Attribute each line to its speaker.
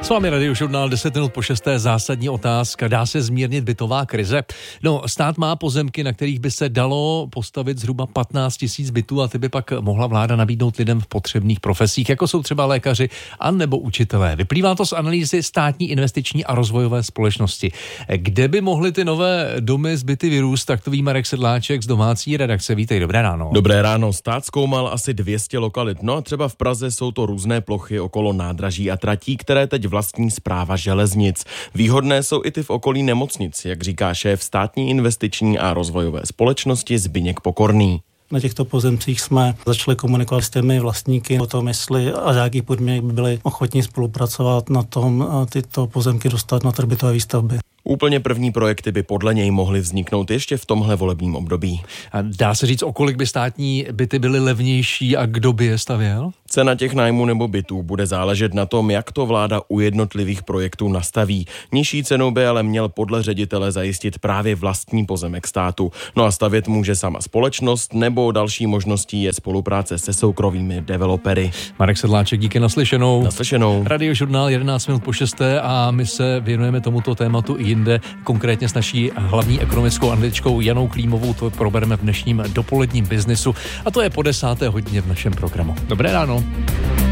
Speaker 1: S vámi Radiožurnál 10 minut po 6. Zásadní otázka. Dá se zmírnit bytová krize? No, stát má pozemky, na kterých by se dalo postavit zhruba 15 000 bytů a ty by pak mohla vláda nabídnout lidem v potřebných profesích, jako jsou třeba lékaři a nebo učitelé. Vyplývá to z analýzy Státní investiční a rozvojové společnosti. Kde by mohly ty nové domy z byty vyrůst, tak to ví Marek Sedláček z domácí redakce. Vítej, dobré ráno.
Speaker 2: Dobré ráno. Stát zkoumal asi 200 lokalit. No a třeba v Praze jsou to různé plochy okolo nádraží a tratí, které teď vlastní Správa železnic. Výhodné jsou i ty v okolí nemocnic, jak říká šéf Státní investiční a rozvojové společnosti Zbyněk Pokorný.
Speaker 3: Na těchto pozemcích jsme začali komunikovat s těmi vlastníky o tom, jestli a za jakých podmínek by byli ochotní spolupracovat na tom tyto pozemky dostat na trh bytové výstavby.
Speaker 2: Úplně první projekty by podle něj mohly vzniknout ještě v tomhle volebním období.
Speaker 1: A dá se říct, o kolik by státní byty byly levnější a kdo by je stavěl?
Speaker 2: Cena těch nájmů nebo bytů bude záležet na tom, jak to vláda u jednotlivých projektů nastaví. Nižší cenu by ale měl podle ředitele zajistit právě vlastní pozemek státu. No a stavět může sama společnost, nebo další možností je spolupráce se soukromými developery.
Speaker 1: Marek Sedláček, díky, naslyšenou.
Speaker 2: Naslyšenou.
Speaker 1: Radiožurnál 11 minut po 6. a my se věnujeme tomuto tématu i jinde, konkrétně s naší hlavní ekonomickou analytičkou Janou Klímovou. To probereme v dnešním dopoledním biznisu a to je po 10. hodině v našem programu. Dobré ráno.